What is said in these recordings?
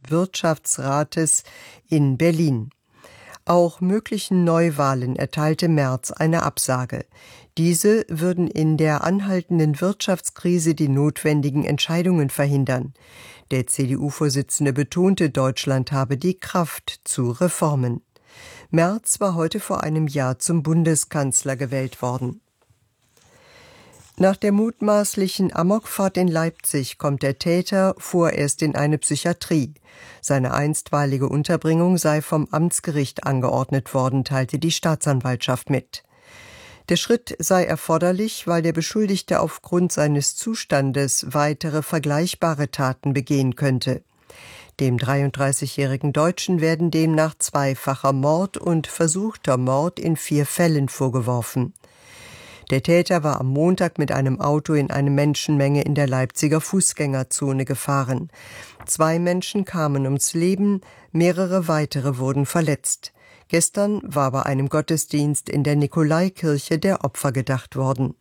Wirtschaftsrates in Berlin. Auch möglichen Neuwahlen erteilte Merz eine Absage. Diese würden in der anhaltenden Wirtschaftskrise die notwendigen Entscheidungen verhindern. Der CDU-Vorsitzende betonte, Deutschland habe die Kraft zu Reformen. Merz war heute vor einem Jahr zum Bundeskanzler gewählt worden. Nach der mutmaßlichen Amokfahrt in Leipzig kommt der Täter vorerst in eine Psychiatrie. Seine einstweilige Unterbringung sei vom Amtsgericht angeordnet worden, teilte die Staatsanwaltschaft mit. Der Schritt sei erforderlich, weil der Beschuldigte aufgrund seines Zustandes weitere vergleichbare Taten begehen könnte. Dem 33-jährigen Deutschen werden demnach zweifacher Mord und versuchter Mord in 4 Fällen vorgeworfen. Der Täter war am Montag mit einem Auto in eine Menschenmenge in der Leipziger Fußgängerzone gefahren. 2 Menschen kamen ums Leben, mehrere weitere wurden verletzt. Gestern war bei einem Gottesdienst in der Nikolaikirche der Opfer gedacht worden.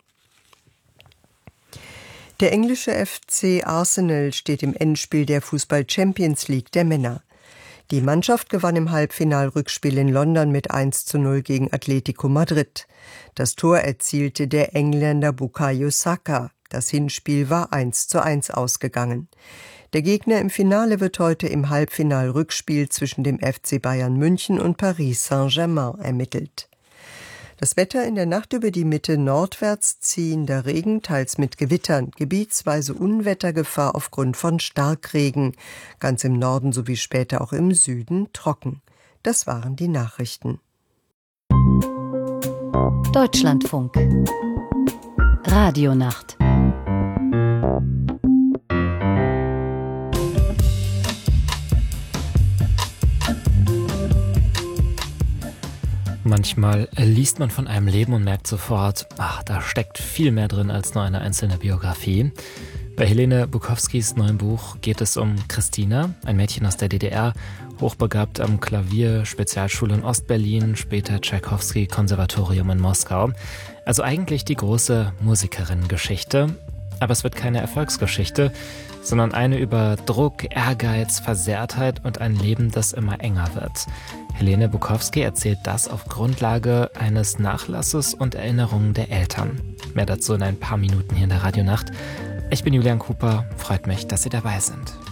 Der englische FC Arsenal steht im Endspiel der Fußball-Champions League der Männer. Die Mannschaft gewann im Halbfinalrückspiel in London mit 1:0 gegen Atletico Madrid. Das Tor erzielte der Engländer Bukayo Saka. Das Hinspiel war 1:1 ausgegangen. Der Gegner im Finale wird heute im Halbfinalrückspiel zwischen dem FC Bayern München und Paris Saint-Germain ermittelt. Das Wetter: in der Nacht über die Mitte nordwärts ziehender Regen, teils mit Gewittern, gebietsweise Unwettergefahr aufgrund von Starkregen, ganz im Norden sowie später auch im Süden trocken. Das waren die Nachrichten. Deutschlandfunk Radionacht. Manchmal liest man von einem Leben und merkt sofort, da steckt viel mehr drin als nur eine einzelne Biografie. Bei Helene Bukowskis neuem Buch geht es um Christina, ein Mädchen aus der DDR, hochbegabt am Klavier, Spezialschule in Ostberlin, später Tschaikowski-Konservatorium in Moskau. Also eigentlich die große Musikerinnen-Geschichte. Aber es wird keine Erfolgsgeschichte, sondern eine über Druck, Ehrgeiz, Versehrtheit und ein Leben, das immer enger wird. Helene Bukowski erzählt das auf Grundlage eines Nachlasses und Erinnerungen der Eltern. Mehr dazu in ein paar Minuten hier in der Radionacht. Ich bin Julian Cooper, freut mich, dass Sie dabei sind.